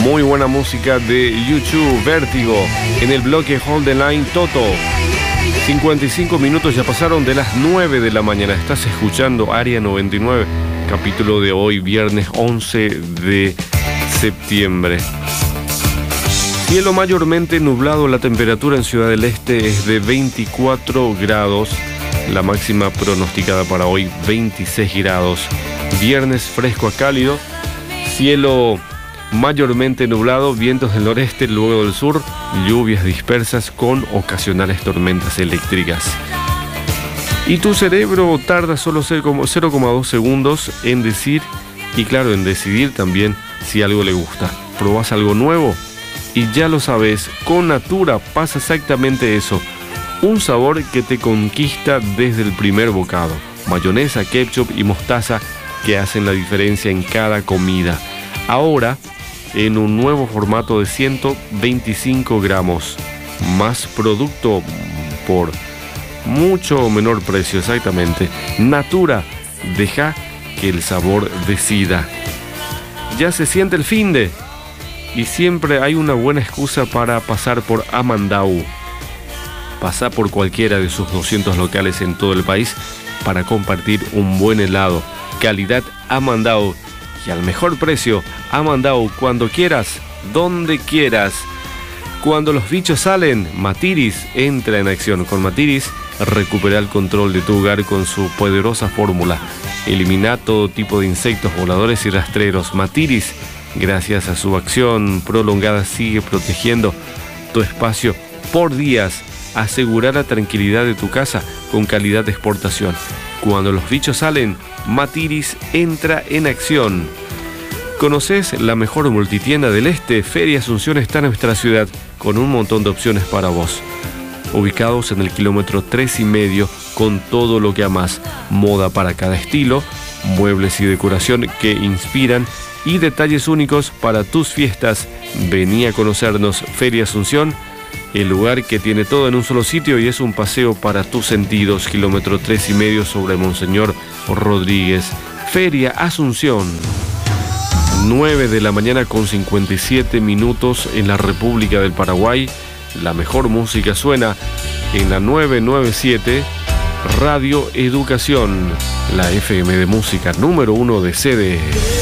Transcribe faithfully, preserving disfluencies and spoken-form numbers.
Muy buena música de YouTube, Vértigo, en el bloque Hold the Line, Toto. cincuenta y cinco minutos ya pasaron de las nueve de la mañana. Estás escuchando Área noventa y nueve, capítulo de hoy, viernes once de septiembre. Cielo mayormente nublado, la temperatura en Ciudad del Este es de veinticuatro grados, la máxima pronosticada para hoy veintiséis grados. Viernes fresco a cálido, cielo mayormente nublado, vientos del noreste, luego del sur, lluvias dispersas con ocasionales tormentas eléctricas. Y tu cerebro tarda solo cero coma dos segundos en decir, y claro, en decidir también si algo le gusta. ¿Probás algo nuevo? Y ya lo sabes, con Natura pasa exactamente eso. Un sabor que te conquista desde el primer bocado. Mayonesa, ketchup y mostaza que hacen la diferencia en cada comida. Ahora, en un nuevo formato de ciento veinticinco gramos. Más producto por mucho menor precio, exactamente. Natura, deja que el sabor decida. Ya se siente el finde y siempre hay una buena excusa para pasar por Amandau. Pasa por cualquiera de sus doscientos locales en todo el país para compartir un buen helado. Calidad Amandau. Y al mejor precio, Amandau, cuando quieras, donde quieras. Cuando los bichos salen, Matiris entra en acción. Con Matiris, recupera el control de tu hogar con su poderosa fórmula. Elimina todo tipo de insectos voladores y rastreros. Matiris, gracias a su acción prolongada, sigue protegiendo tu espacio por días. Asegura la tranquilidad de tu casa con calidad de exportación. Cuando los bichos salen, Matiris entra en acción. ¿Conoces la mejor multitienda del Este? Feria Asunción está en nuestra ciudad con un montón de opciones para vos. Ubicados en el kilómetro tres y medio con todo lo que amás. Moda para cada estilo, muebles y decoración que inspiran y detalles únicos para tus fiestas. Vení a conocernos. Feria Asunción, el lugar que tiene todo en un solo sitio y es un paseo para tus sentidos. Kilómetro tres y medio sobre Monseñor Rodríguez. Feria Asunción. nueve de la mañana con cincuenta y siete minutos en la República del Paraguay. La mejor música suena en la novecientos noventa y siete Radio Educación, la F M de música número uno de C D.